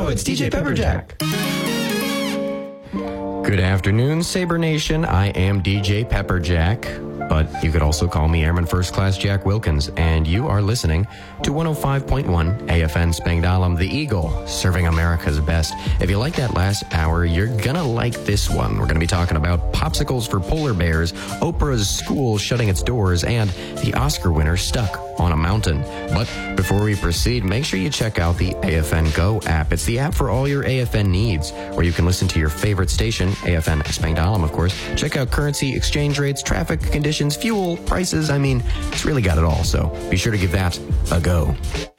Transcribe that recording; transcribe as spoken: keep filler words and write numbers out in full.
Yo, it's D J Pepperjack. Good afternoon, Sabre Nation. I am D J Pepperjack, but you could also call me Airman First Class Jack Wilkins, and you are listening to one oh five point one A F N Spangdahlem, the Eagle, serving America's best. If you like that last hour, you're gonna like this one. We're gonna be talking about popsicles for polar bears, Oprah's school shutting its doors, and the Oscar winner stuck on a mountain. But before we proceed, make sure you check out the A F N Go app. It's the app for all your A F N needs, where you can listen to your favorite station, A F N Spangdahlem, of course. Check out currency, exchange rates, traffic conditions, fuel, prices. I mean, it's really got it all, so be sure to give that a go.